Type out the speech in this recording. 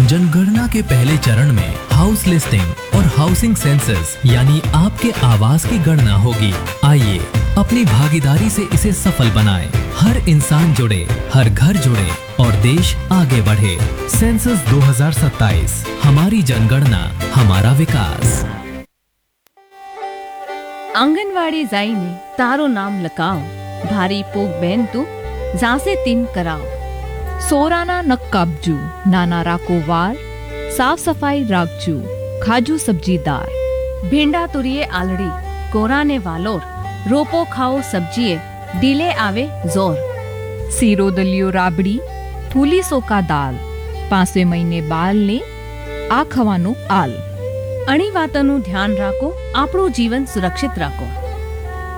जनगणना के पहले चरण में हाउस लिस्टिंग और हाउसिंग सेंसस यानी आपके आवास की गणना होगी। आइए अपनी भागीदारी से इसे सफल बनाएं। हर इंसान जुड़े, हर घर जुड़े और देश आगे बढ़े। सेंसस 2027, हमारी जनगणना, हमारा विकास। आंगनवाड़ी जाईने तारो नाम लकाओ, भारी पोग बहन तू जासे तीन कराओ। सोराना नक काबजू, नाना राको वार, साफ सफाई राखजू, खाजू सब्जीदार। भिंडा तुरिये आलड़ी, कोराने वालोर, रोपो खाओ सब्जीए, डीले आवे जोर। सीरो दलियो राबड़ी, थूली सोका दाल, 5वे महीने बाल ने आ खवानो आल। अणी वातनु ध्यान राखो, आपणो जीवन सुरक्षित राखो।